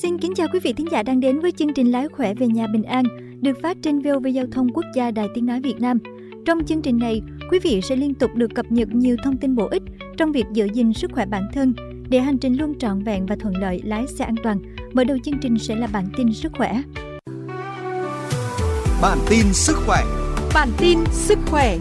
Xin kính chào quý vị thính giả đang đến với chương trình Lái khỏe về nhà bình an được phát trên VOV Giao thông Quốc gia Đài Tiếng nói Việt Nam. Trong chương trình này, quý vị sẽ liên tục được cập nhật nhiều thông tin bổ ích trong việc giữ gìn sức khỏe bản thân để hành trình luôn trọn vẹn và thuận lợi lái xe an toàn. Mở đầu chương trình sẽ là bản tin sức khỏe. Bản tin sức khỏe. Bản tin sức khỏe.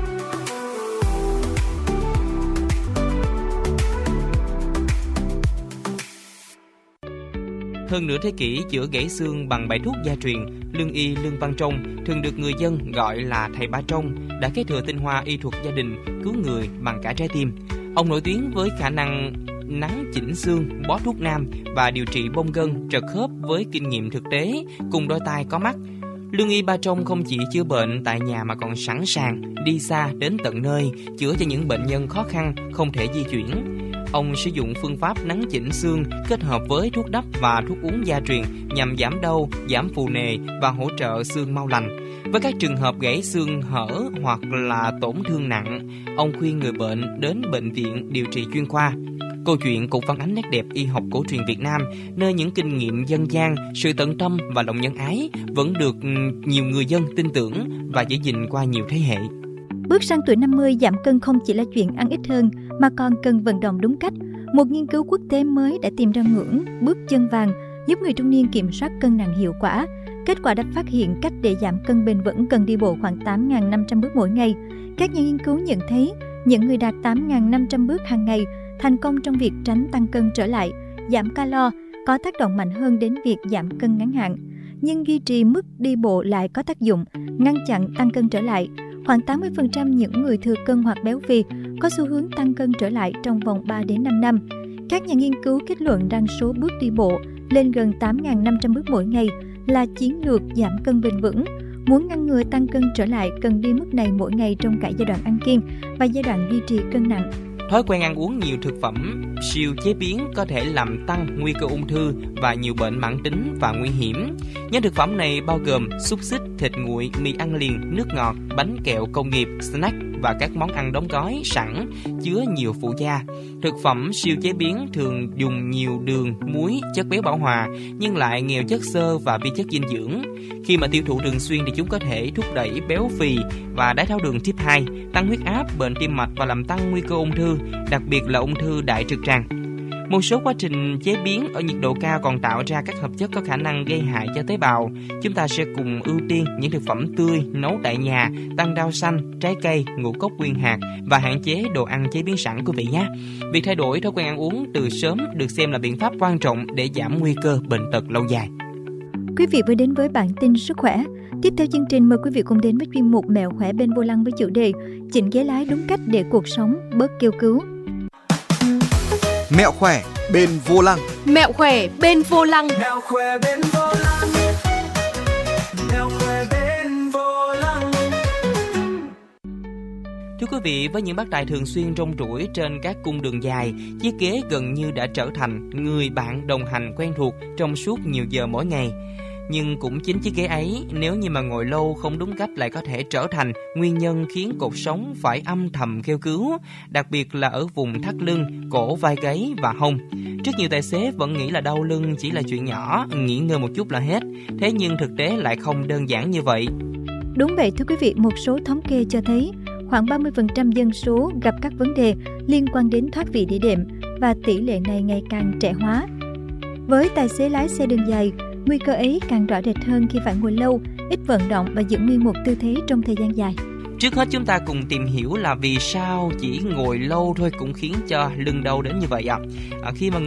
Hơn nửa thế kỷ chữa gãy xương bằng bài thuốc gia truyền, lương y Lương Văn Trong, thường được người dân gọi là thầy Ba Trong, đã kế thừa tinh hoa y thuật gia đình cứu người bằng cả trái tim. Ông nổi tiếng với khả năng nắn chỉnh xương, bó thuốc nam và điều trị bong gân, trật khớp với kinh nghiệm thực tế cùng đôi tai có mắt. Lương y Ba Trong không chỉ chữa bệnh tại nhà mà còn sẵn sàng đi xa đến tận nơi chữa cho những bệnh nhân khó khăn không thể di chuyển. Ông sử dụng phương pháp nắn chỉnh xương kết hợp với thuốc đắp và thuốc uống gia truyền nhằm giảm đau, giảm phù nề và hỗ trợ xương mau lành. Với các trường hợp gãy xương hở hoặc là tổn thương nặng, ông khuyên người bệnh đến bệnh viện điều trị chuyên khoa. Câu chuyện cũng phản ánh nét đẹp y học cổ truyền Việt Nam, nơi những kinh nghiệm dân gian, sự tận tâm và lòng nhân ái vẫn được nhiều người dân tin tưởng và giữ gìn qua nhiều thế hệ. Bước sang tuổi 50, giảm cân không chỉ là chuyện ăn ít hơn mà còn cần vận động đúng cách. Một nghiên cứu quốc tế mới đã tìm ra ngưỡng bước chân vàng giúp người trung niên kiểm soát cân nặng hiệu quả. Kết quả đã phát hiện cách để giảm cân bền vững cần đi bộ khoảng 8.500 bước mỗi ngày. Các nhà nghiên cứu nhận thấy những người đạt 8.500 bước hàng ngày thành công trong việc tránh tăng cân trở lại, giảm calo có tác động mạnh hơn đến việc giảm cân ngắn hạn. Nhưng duy trì mức đi bộ lại có tác dụng ngăn chặn tăng cân trở lại. Khoảng 80% những người thừa cân hoặc béo phì có xu hướng tăng cân trở lại trong vòng 3 đến 5 năm. Các nhà nghiên cứu kết luận rằng số bước đi bộ lên gần 8.500 bước mỗi ngày là chiến lược giảm cân bền vững. Muốn ngăn ngừa tăng cân trở lại cần đi mức này mỗi ngày trong cả giai đoạn ăn kiêng và giai đoạn duy trì cân nặng. Thói quen ăn uống nhiều thực phẩm siêu chế biến có thể làm tăng nguy cơ ung thư và nhiều bệnh mãn tính và nguy hiểm. Nhóm thực phẩm này bao gồm xúc xích, thịt nguội, mì ăn liền, nước ngọt, bánh kẹo công nghiệp, snack và các món ăn đóng gói sẵn chứa nhiều phụ gia. Thực phẩm siêu chế biến thường dùng nhiều đường, muối, chất béo bão hòa nhưng lại nghèo chất xơ và vi chất dinh dưỡng. Khi mà tiêu thụ thường xuyên thì chúng có thể thúc đẩy béo phì và đái tháo đường type 2, tăng huyết áp, bệnh tim mạch và làm tăng nguy cơ ung thư, đặc biệt là ung thư đại trực tràng. Một số quá trình chế biến ở nhiệt độ cao còn tạo ra các hợp chất có khả năng gây hại cho tế bào. Chúng ta sẽ cùng ưu tiên những thực phẩm tươi, nấu tại nhà, tăng rau xanh, trái cây, ngũ cốc nguyên hạt và hạn chế đồ ăn chế biến sẵn quý vị nhé. Việc thay đổi thói quen ăn uống từ sớm được xem là biện pháp quan trọng để giảm nguy cơ bệnh tật lâu dài. Quý vị vừa đến với bản tin sức khỏe. Tiếp theo chương trình mời quý vị cùng đến với chuyên mục Mẹo khỏe bên vô lăng với chủ đề chỉnh ghế lái đúng cách để cuộc sống bớt kêu cứu. Mẹo khỏe bên vô lăng. Mẹo khỏe bên vô lăng. Mẹo khỏe bên vô lăng. Mẹo khỏe bên vô lăng. Thưa quý vị, với những bác tài thường xuyên rong ruổi trên các cung đường dài, chiếc ghế gần như đã trở thành người bạn đồng hành quen thuộc trong suốt nhiều giờ mỗi ngày. Nhưng cũng chính chiếc ghế ấy, nếu như mà ngồi lâu không đúng cách lại có thể trở thành nguyên nhân khiến cột sống phải âm thầm kêu cứu, đặc biệt là ở vùng thắt lưng, cổ, vai gáy và hông. Rất nhiều tài xế vẫn nghĩ là đau lưng chỉ là chuyện nhỏ, nghỉ ngơi một chút là hết. Thế nhưng thực tế lại không đơn giản như vậy. Đúng vậy thưa quý vị, một số thống kê cho thấy khoảng 30% dân số gặp các vấn đề liên quan đến thoát vị đĩa đệm và tỷ lệ này ngày càng trẻ hóa. Với tài xế lái xe đường dài, nguy cơ ấy càng rõ rệt hơn khi phải ngồi lâu, ít vận động và giữ nguyên một tư thế trong thời gian dài. Trước hết chúng ta cùng tìm hiểu là vì sao chỉ ngồi lâu thôi cũng khiến cho lưng đau đến như vậy ạ. Khi mà